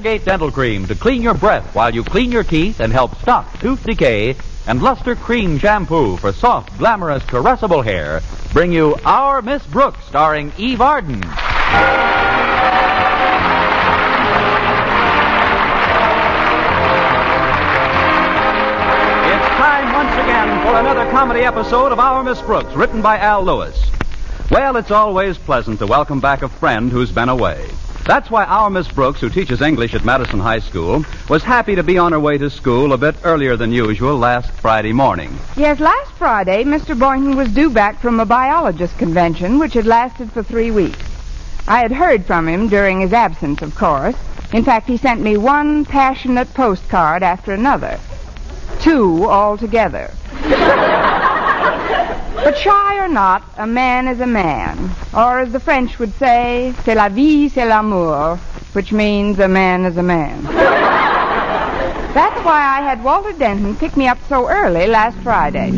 Colgate Dental Cream to clean your breath while you clean your teeth and help stop tooth decay, and Luster Cream Shampoo for soft, glamorous, caressable hair bring you Our Miss Brooks, starring Eve Arden. Once again for another comedy episode of Our Miss Brooks, written by Al Lewis. Well, it's always pleasant to welcome back a friend who's been away. That's why our Miss Brooks, who teaches English at Madison High School, was happy to be on her way to school a bit earlier than usual last Friday morning. Yes, last Friday, Mr. Boynton was due back from a biologist convention, which had lasted for 3 weeks. I had heard from him during his absence, of course. In fact, he sent me one passionate postcard after another. 2 altogether. But shy or not, a man is a man. Or as the French would say, c'est la vie, c'est l'amour, which means a man is a man. That's why I had Walter Denton pick me up so early last Friday.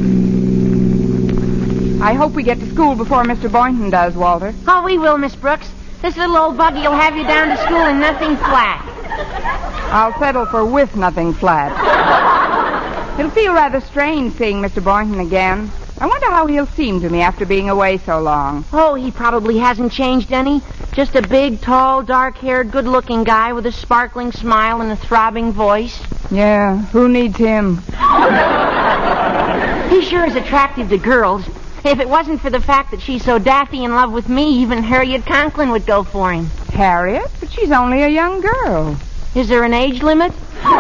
I hope we get to school before Mr. Boynton does, Walter. Oh, we will, Miss Brooks. This little old buggy will have you down to school in nothing flat. I'll settle for with nothing flat. It'll feel rather strange seeing Mr. Boynton again. I wonder how he'll seem to me after being away so long. Oh, he probably hasn't changed any. Just a big, tall, dark-haired, good-looking guy with a sparkling smile and a throbbing voice. Yeah, who needs him? He sure is attractive to girls. If it wasn't for the fact that she's so daffy in love with me, even Harriet Conklin would go for him. Harriet? But she's only a young girl. Is there an age limit?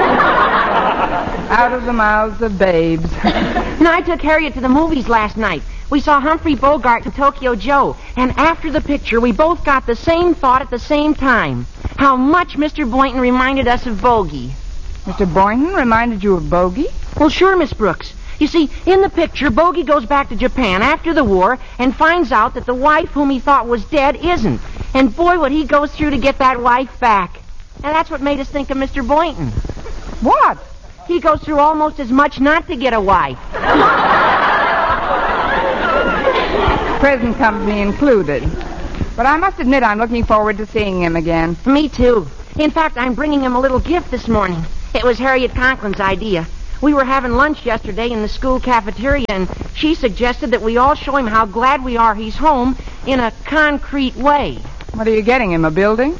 Out of the mouths of babes. No, I took Harriet to the movies last night. We saw Humphrey Bogart and Tokyo Joe, and after the picture, we both got the same thought at the same time. How much Mr. Boynton reminded us of Bogey. Mr. Boynton reminded you of Bogey? Well, sure, Miss Brooks. You see, in the picture, Bogey goes back to Japan after the war and finds out that the wife whom he thought was dead isn't. And boy, what he goes through to get that wife back. And that's what made us think of Mr. Boynton. What? He goes through almost as much not to get a wife. Present company included. But I must admit I'm looking forward to seeing him again. Me too. In fact, I'm bringing him a little gift this morning. It was Harriet Conklin's idea. We were having lunch yesterday in the school cafeteria, and she suggested that we all show him how glad we are he's home in a concrete way. What are you getting him, a building?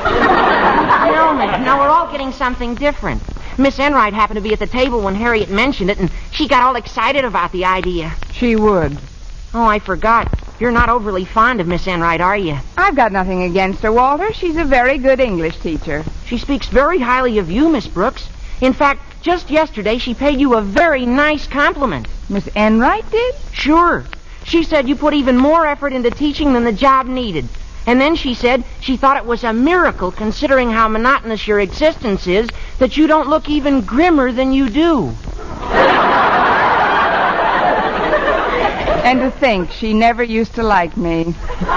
No, we're all getting something different. Miss Enright happened to be at the table when Harriet mentioned it, and she got all excited about the idea. She would. Oh, I forgot. You're not overly fond of Miss Enright, are you? I've got nothing against her, Walter. She's a very good English teacher. She speaks very highly of you, Miss Brooks. In fact, just yesterday she paid you a very nice compliment. Miss Enright did? Sure. She said you put even more effort into teaching than the job needed. And then she said she thought it was a miracle, considering how monotonous your existence is, that you don't look even grimmer than you do. And to think she never used to like me.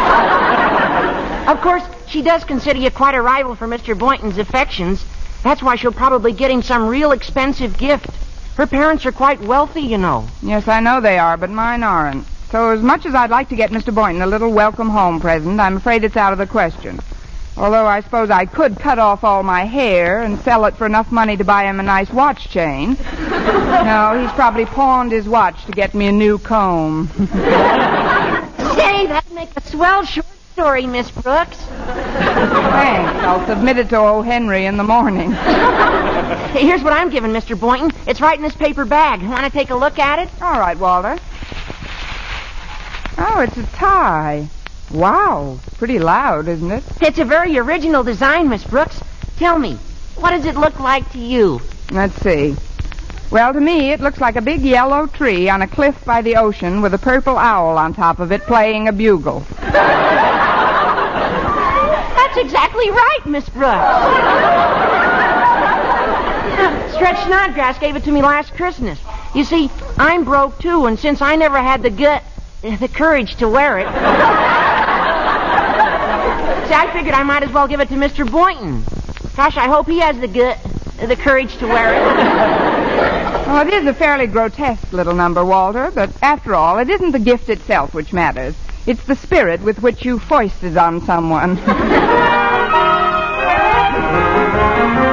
Of course, she does consider you quite a rival for Mr. Boynton's affections. That's why she'll probably get him some real expensive gift. Her parents are quite wealthy, you know. Yes, I know they are, but mine aren't. So as much as I'd like to get Mr. Boynton a little welcome home present, I'm afraid it's out of the question. Although I suppose I could cut off all my hair and sell it for enough money to buy him a nice watch chain. No, he's probably pawned his watch to get me a new comb. Say, that'd make a swell short story, Miss Brooks. Thanks. I'll submit it to O. Henry in the morning. Hey, here's what I'm giving Mr. Boynton. It's right in this paper bag. Want to take a look at it? All right, Walter. Oh, it's a tie. Wow. Pretty loud, isn't it? It's a very original design, Miss Brooks. Tell me, what does it look like to you? Let's see. Well, to me, it looks like a big yellow tree on a cliff by the ocean with a purple owl on top of it playing a bugle. That's exactly right, Miss Brooks. Stretch Snodgrass gave it to me last Christmas. You see, I'm broke, too, and since I never had the courage to wear it... See, I figured I might as well give it to Mr. Boynton. Gosh, I hope he has the courage to wear it. Well, it is a fairly grotesque little number, Walter, but after all, it isn't the gift itself which matters. It's the spirit with which you foist it on someone.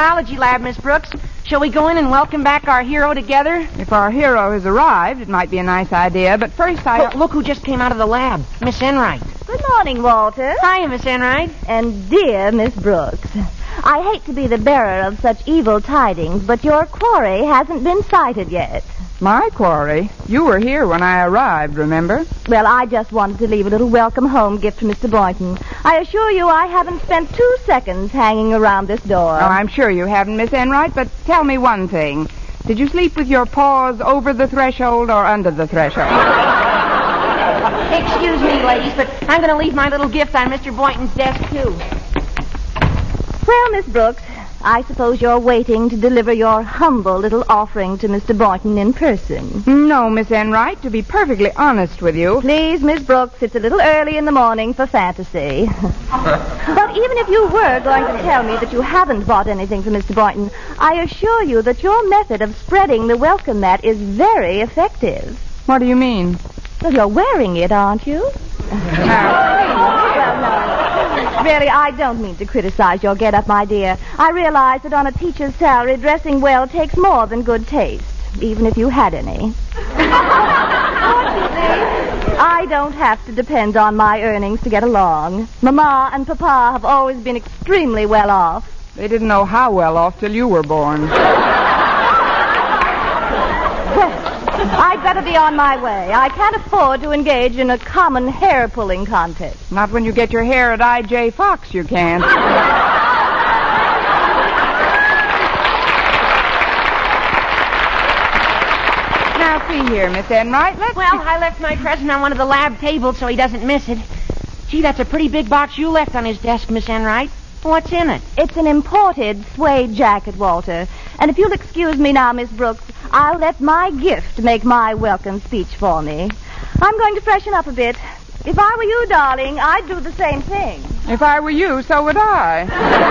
biology lab, Miss Brooks. Shall we go in and welcome back our hero together? If our hero has arrived, it might be a nice idea, but first Look who just came out of the lab. Miss Enright. Good morning, Walter. Hi, Miss Enright. And dear Miss Brooks. I hate to be the bearer of such evil tidings, but your quarry hasn't been sighted yet. My quarry? You were here when I arrived, remember? Well, I just wanted to leave a little welcome home gift for Mr. Boynton. I assure you I haven't spent 2 seconds hanging around this door. Oh, I'm sure you haven't, Miss Enright, but tell me one thing. Did you sleep with your paws over the threshold or under the threshold? Excuse me, ladies, but I'm going to leave my little gift on Mr. Boynton's desk, too. Well, Miss Brooks, I suppose you're waiting to deliver your humble little offering to Mr. Boynton in person. No, Miss Enright, to be perfectly honest with you. Please, Miss Brooks, it's a little early in the morning for fantasy. But even if you were going to tell me that you haven't bought anything for Mr. Boynton, I assure you that your method of spreading the welcome mat is very effective. What do you mean? Well, you're wearing it, aren't you? Well, no. Really, I don't mean to criticize your get-up, my dear. I realize that on a teacher's salary, dressing well takes more than good taste, even if you had any. Fortunately, I don't have to depend on my earnings to get along. Mama and Papa have always been extremely well off. They didn't know how well off till you were born. I'd better be on my way. I can't afford to engage in a common hair-pulling contest. Not when you get your hair at I.J. Fox, you can't. Now, see here, Miss Enright, Well, I left my present on one of the lab tables so he doesn't miss it. Gee, that's a pretty big box you left on his desk, Miss Enright. What's in it? It's an imported suede jacket, Walter. And if you'll excuse me now, Miss Brooks, I'll let my gift make my welcome speech for me. I'm going to freshen up a bit. If I were you, darling, I'd do the same thing. If I were you, so would I.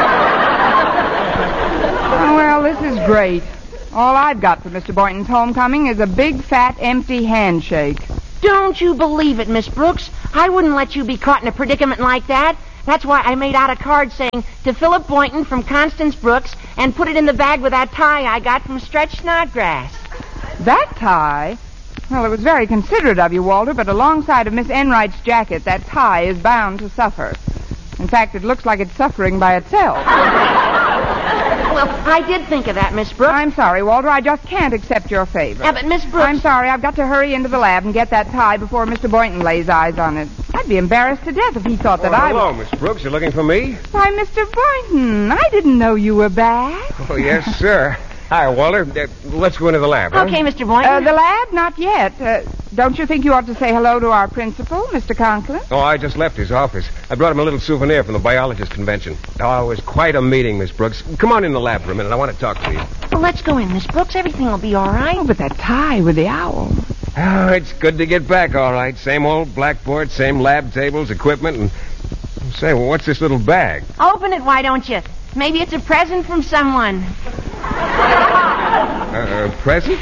Oh, well, this is great. All I've got for Mr. Boynton's homecoming is a big, fat, empty handshake. Don't you believe it, Miss Brooks. I wouldn't let you be caught in a predicament like that. That's why I made out a card saying, to Philip Boynton from Constance Brooks, and put it in the bag with that tie I got from Stretch Snodgrass. That tie? Well, it was very considerate of you, Walter, but alongside of Miss Enright's jacket, that tie is bound to suffer. In fact, it looks like it's suffering by itself. Well, I did think of that, Miss Brooks. I'm sorry, Walter. I just can't accept your favor. Yeah, but Miss Brooks... I'm sorry. I've got to hurry into the lab and get that tie before Mr. Boynton lays eyes on it. I'd be embarrassed to death if he thought that I was... Hello, Miss Brooks. You're looking for me? Why, Mr. Boynton, I didn't know you were back. Oh, yes, sir. Hi, Walter. Let's go into the lab. Huh? Okay, Mr. Boynton. The lab? Not yet. Don't you think you ought to say hello to our principal, Mr. Conklin? Oh, I just left his office. I brought him a little souvenir from the biologist convention. Oh, it was quite a meeting, Miss Brooks. Come on in the lab for a minute. I want to talk to you. Well, let's go in, Miss Brooks. Everything will be all right. Oh, but that tie with the owl. Oh, it's good to get back, all right. Same old blackboard, same lab tables, equipment, and... Say, well, what's this little bag? Open it, why don't you? Maybe it's a present from someone. A present?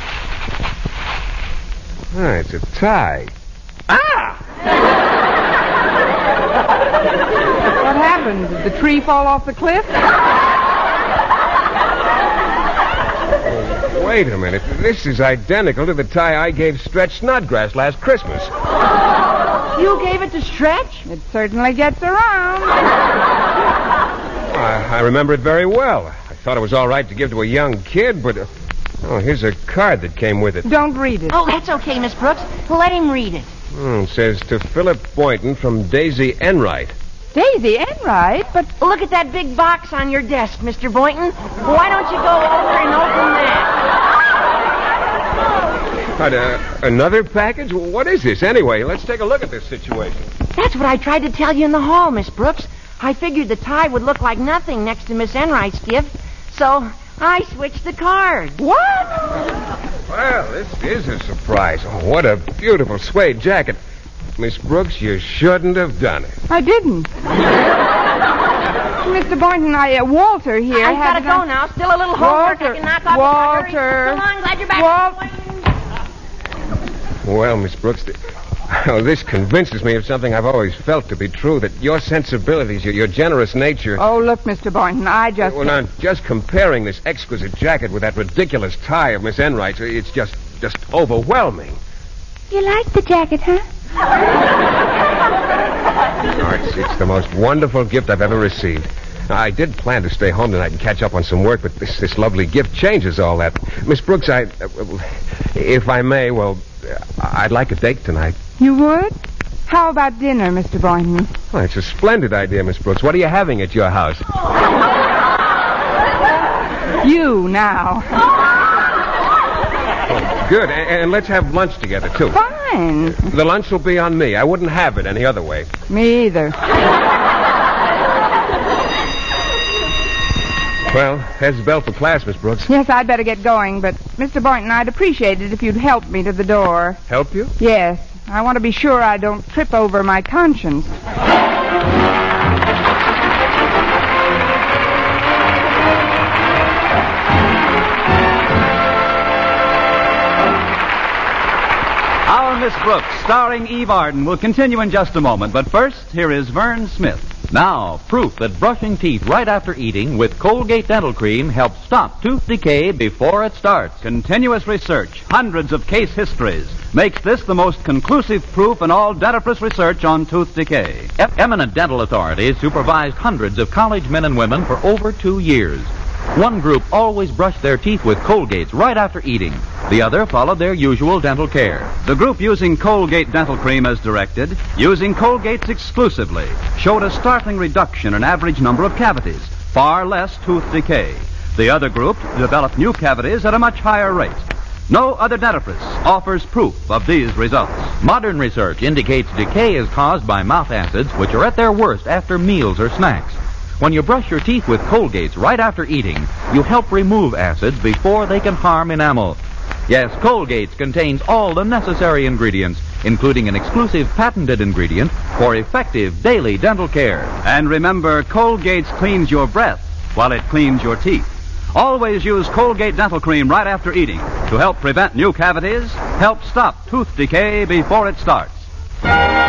Ah, it's a tie. Ah! What happened? Did the tree fall off the cliff? Oh, wait a minute. This is identical to the tie I gave Stretch Snodgrass last Christmas. You gave it to Stretch? It certainly gets around. I remember it very well. I thought it was all right to give to a young kid, but... oh, here's a card that came with it. Don't read it. Oh, that's okay, Miss Brooks. Let him read it. It says, to Philip Boynton from Daisy Enright. Daisy Enright? But... Look at that big box on your desk, Mr. Boynton. Why don't you go over and open that? What, another package? What is this, anyway? Let's take a look at this situation. That's what I tried to tell you in the hall, Miss Brooks. I figured the tie would look like nothing next to Miss Enright's gift, so I switched the card. What? Well, this is a surprise. Oh, what a beautiful suede jacket. Miss Brooks, you shouldn't have done it. I didn't. Mr. Boynton, Walter here... I've got to go now. Still a little homework I can knock off. Walter. So long, glad you're back, Mr. Boynton. Well, Miss Brooks, Oh, this convinces me of something I've always felt to be true, that your sensibilities, your generous nature... Oh, look, Mr. Boynton, I just... Well, now, just comparing this exquisite jacket with that ridiculous tie of Miss Enright's, it's just overwhelming. You like the jacket, huh? Oh, it's the most wonderful gift I've ever received. I did plan to stay home tonight and catch up on some work, but this lovely gift changes all that. Miss Brooks, if I may, I'd like a date tonight. You would? How about dinner, Mr. Boynton? Well, it's a splendid idea, Miss Brooks. What are you having at your house? You now. Oh, good. And let's have lunch together, too. Fine. The lunch will be on me. I wouldn't have it any other way. Me either. Well, there's the bell for class, Miss Brooks. Yes, I'd better get going, but Mr. Boynton, I'd appreciate it if you'd help me to the door. Help you? Yes. I want to be sure I don't trip over my conscience. Our Miss Brooks, starring Eve Arden, will continue in just a moment. But first, here is Vern Smith. Now, proof that brushing teeth right after eating with Colgate Dental Cream helps stop tooth decay before it starts. Continuous research, hundreds of case histories, makes this the most conclusive proof in all dentifrice research on tooth decay. Eminent dental authorities supervised hundreds of college men and women for over 2 years. One group always brushed their teeth with Colgates right after eating. The other followed their usual dental care. The group using Colgate Dental Cream as directed, using Colgates exclusively, showed a startling reduction in average number of cavities, far less tooth decay. The other group developed new cavities at a much higher rate. No other dentifrice offers proof of these results. Modern research indicates decay is caused by mouth acids, which are at their worst after meals or snacks. When you brush your teeth with Colgates right after eating, you help remove acids before they can harm enamel. Yes, Colgates contains all the necessary ingredients, including an exclusive patented ingredient for effective daily dental care. And remember, Colgates cleans your breath while it cleans your teeth. Always use Colgate Dental Cream right after eating to help prevent new cavities, help stop tooth decay before it starts.